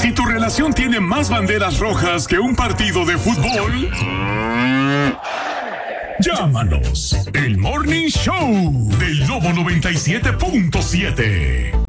Si tu relación tiene más banderas rojas que un partido de fútbol, llámanos. El Morning Show del Lobo 97.7.